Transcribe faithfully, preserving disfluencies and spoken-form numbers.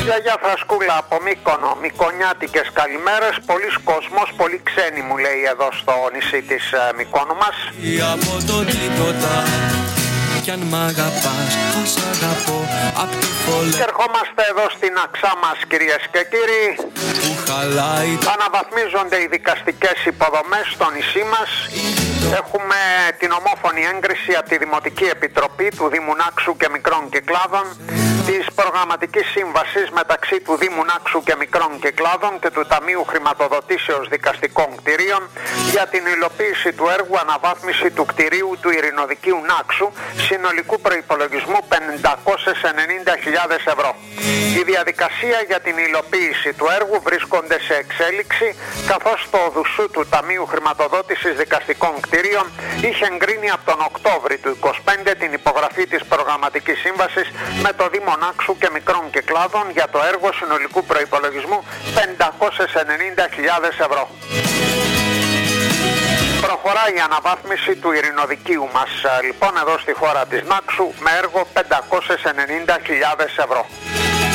Γιαγιά Φρασκούλα από Μύκονο, Μικονιάτικες καλημέρες. Πολλής κόσμος, πολύ ξένοι μου λέει εδώ στο νησί της ε, Μυκόνου μας. Από το τίποτα, κι αν μ' αγαπάς, ας αγαπώ απ' τη φωλή. Και ερχόμαστε εδώ στην αξά μας κυρίες και κύριοι. Που χαλάει. Αναβαθμίζονται οι δικαστικές υποδομές στο νησί μας. Έχουμε την ομόφωνη έγκριση από τη Δημοτική Επιτροπή του Δήμου Νάξου και Μικρών Κυκλάδων της προγραμματικής σύμβασης μεταξύ του Δήμου Νάξου και Μικρών Κυκλάδων και του Ταμείου Χρηματοδοτήσεως Δικαστικών Κτηρίων για την υλοποίηση του έργου αναβάθμιση του κτηρίου του Ειρηνοδικείου Νάξου συνολικού προϋπολογισμού πεντακόσιες ενενήντα χιλιάδες ευρώ. Η διαδικασία για την υλοποίηση του έργου βρίσκονται σε εξέλιξη, καθώς το οδουσού του Ταμείου Χρηματοδότησης Δικαστικών Κτηρίων είχε εγκρίνει από τον Οκτώβρη του είκοσι πέντε την υπογραφή της προγραμματικής σύμβασης με το Δήμο Νάξου και Μικρών Κυκλάδων για το έργο συνολικού προϋπολογισμού πεντακόσιες ενενήντα χιλιάδες ευρώ. Προχωράει η αναβάθμιση του Ειρηνοδικείου μας λοιπόν εδώ στη χώρα της Νάξου με έργο πεντακόσιες ενενήντα χιλιάδες ευρώ.